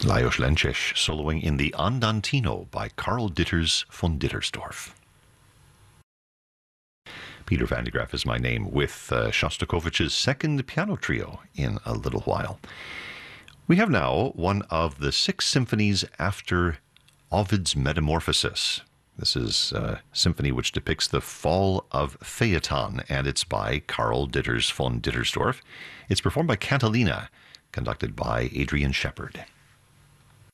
Lajos Lenčeš soloing in the Andantino by Karl Ditters von Dittersdorf. Peter van de Graaff is my name, with Shostakovich's second piano trio in a little while. We have now one of the 6 symphonies after Ovid's Metamorphosis. This is a symphony which depicts the fall of Phaeton, and it's by Karl Ditters von Dittersdorf. It's performed by Cantilena, conducted by Adrian Shepard.